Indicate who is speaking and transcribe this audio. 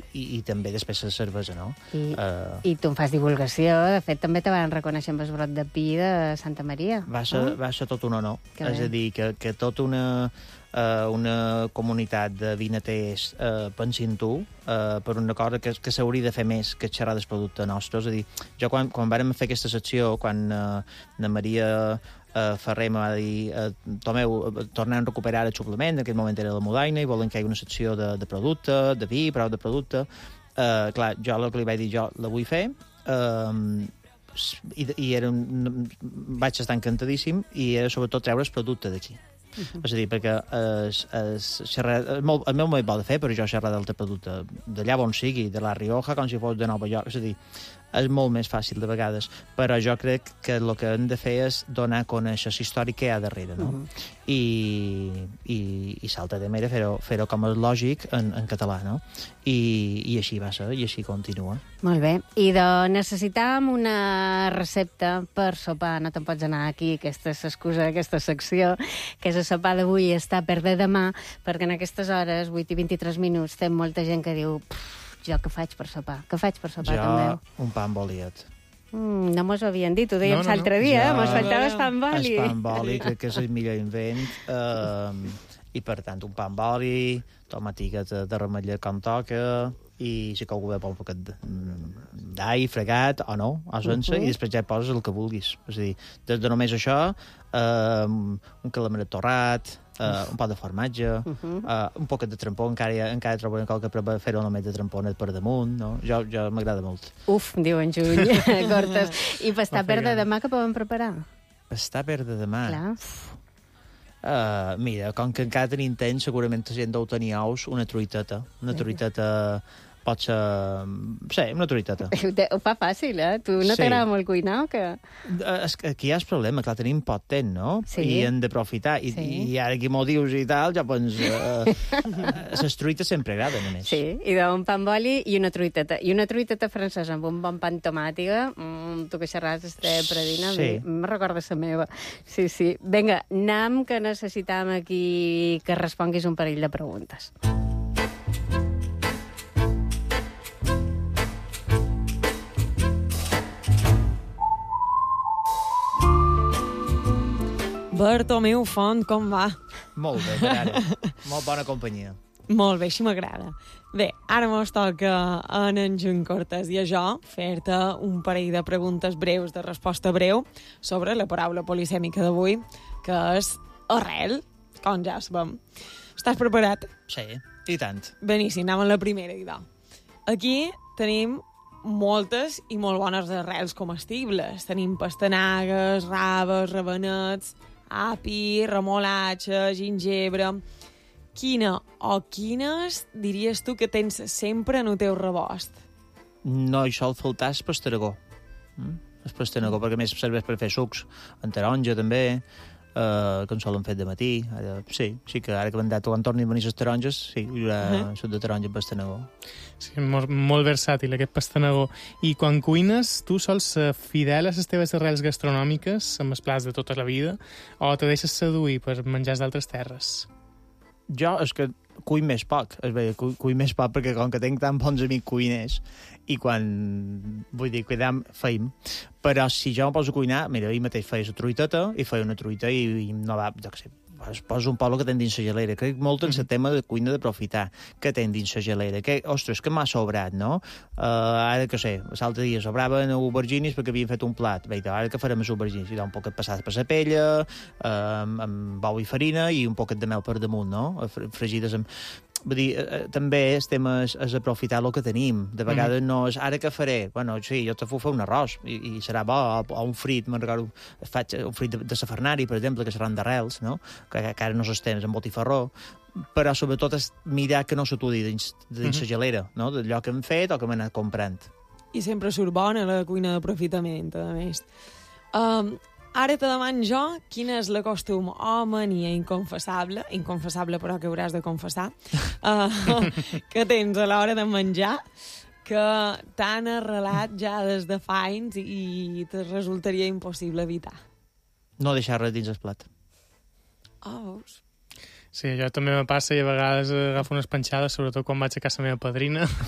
Speaker 1: i també després la cervesa, no?
Speaker 2: I tu en fas divulgació. De fet, també te van reconèixer amb el brot de pi de Santa Maria.
Speaker 1: Va ser tot un honor. És a dir, que tota una comunitat de vinaters pensin tu per una cosa que s'hauria de fer més que xerrar del producte nostre. És a dir, jo quan vàrem fer aquesta secció, quan na Maria Ferrer me va dir Tomeu, tornem a recuperar el suplement, en aquell moment era la Modaina, i volen que hi hagi una secció de producte, de vi, prou de producte. Clar, jo el que li vaig dir, jo la vull fer, i vaig estar encantadíssim, i era sobretot treure el producte d'aquí. És a dir, perquè el meu molt bo de fer, però jo xerrar d'altre producte, d'allà on sigui, de La Rioja, com si fos de Nova York, és a dir, és molt més fàcil de vegades, però jo crec que el que hem de fer és donar a conèixer la història que hi ha darrere, no? I l'altre tema era fer-ho com és lògic en català, no? I així va ser, i així continua.
Speaker 2: Molt bé. I necessitàvem una recepta per sopar. No te'n pots anar aquí, aquesta és l'excusa d'aquesta secció, que és el sopar d'avui i està per de demà, perquè en aquestes hores, 8 i 23 minuts, té molta gent que diu jo què faig per sopar? Què faig per sopar, també?
Speaker 1: Jo, un pa amb oliet.
Speaker 2: No mos ho havien dit, ho dèiem l'altre dia, mos faltava el pa amb oli.
Speaker 1: El pa amb oli, crec que és el millor invent, i per tant, un pa amb oli, tomàtiques de ramellet com toca, i si algú vol un poquet d'all fregat, o no, o sense, i després ja poses el que vulguis. És a dir, des de només això, un calameret torrat, un pot de formatge, un poquet de trampó, encara trobarem qualque per fer-ho només de tramponet per damunt, no? Jo m'agrada molt.
Speaker 2: Uf, diu en Juny, Cortes. I pastar per de demà, què podem preparar?
Speaker 1: Pastar per de demà?
Speaker 2: Clar.
Speaker 1: Mira, com que encara tenim temps, segurament la gent deu tenir ous, una truiteta. Una truiteta pot ser... Sí, una truiteta.
Speaker 2: Ho fa fàcil, Tu no t'agrada molt cuinar, o què?
Speaker 1: Aquí hi ha el problema, clar, tenim poc temps, no?
Speaker 2: Sí.
Speaker 1: I hem d'aprofitar. I ara aquí m'ho dius i tal, ja doncs... Les truites sempre agraden, a més.
Speaker 2: Sí, i d'un pa amb oli i una truiteta. I una truiteta francesa amb un bon pa amb tomàtica, tu que xerràs predina, me recorda la meva. Sí. Vinga, anem, que necessitam aquí que responguis un parell de preguntes. Bartomeu Font, com va?
Speaker 1: Molt bé, per ara. Molt bona companyia.
Speaker 2: Molt bé, així m'agrada. Bé, ara mos toca en Juny Cortes i a jo fer-te un parell de preguntes breus, de resposta breu, sobre la paraula polisèmica d'avui, que és arrel, com ja sabem. Estàs preparat?
Speaker 1: Sí, i tant.
Speaker 2: Beníssim, anem a la primera, idò. Aquí tenim moltes i molt bones arrels comestibles. Tenim pastanagues, raves, ravenets, api, remolatge, gingebre... Quina o quines diries tu que tens sempre en el teu rebost?
Speaker 1: No hi sol faltar el pastaragó. El pastaragó, perquè a més serveix per fer sucs en taronja, també, que en solen fer de matí. Sí que ara que quan tornin a venir les taronges, sí, hi haurà suc de taronja amb pastaragó.
Speaker 3: Sí, molt versàtil, aquest pastaragó. I quan cuines, tu sols ser fidel a les teves arrels gastronòmiques, amb els plats de tota la vida, o te deixes seduir per menjars d'altres terres?
Speaker 1: Jo és que cuin més poc, cuin més poc perquè com que tinc tan bons amics cuiners i quan, vull dir, cuidam, feim. Però si jo em poso a cuinar, mira, ahir mateix feia la truiteta i feia una truita i no va, jo què sé, es posa un polo que tenen dins la gelera. Crec molt en el tema de cuina d'aprofitar que tenen dins la gelera. Que, ostres, que m'ha sobrat, no? Ara, que sé, l'altre dia sobraven auberginis perquè havien fet un plat. Bé, ara que farem els auberginis? I un poquet passat per la pella, amb ou i farina i un poquet de mel per damunt, no? Fregides amb... Vull dir, també el tema és aprofitar el que tenim. De vegades no és, ara què faré? Bueno, sí, jo te puc fer un arròs i serà bo, o un frit, me'n recordo, faig un frit de safernari, per exemple, que seran d'arrels, no? Que ara no s'estén, amb botifarró, però sobretot és mirar que no s'aturi dins la gelera, no? D'allò que hem fet o que hem anat comprant. I sempre surt bona la cuina d'aprofitament, a més. Ara te demano jo quina és la costum o mania inconfessable però que hauràs de confessar, que tens a l'hora de menjar, que t'han arrelat ja des de fa anys i te resultaria impossible evitar. No deixar res dins el plat.
Speaker 3: Sí, allò també me passa i a vegades agafo unes panxades, sobretot quan vaig a casa meva padrina,